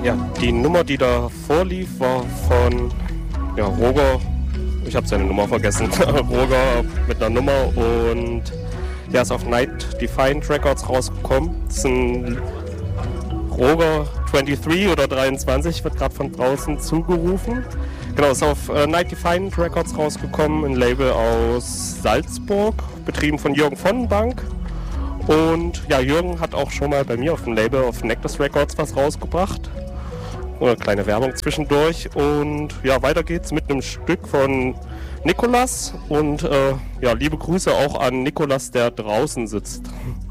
Ja, die Nummer, die da vorlief, war von Roger. Ich habe seine Nummer vergessen. Roger mit einer Nummer und der ist auf Night Defiant Records rausgekommen. Das ist ein Roger 23 oder 23, wird gerade von draußen zugerufen. Genau, ist auf Night Defiant Records rausgekommen, ein Label aus Salzburg, betrieben von Jürgen Vonnenbank. Und ja, Jürgen hat auch schon mal bei mir auf dem Label auf Nectus Records was rausgebracht. Eine kleine Werbung zwischendurch. Und ja, weiter geht's mit einem Stück von Nikolas. Und liebe Grüße auch an Nikolas, der draußen sitzt.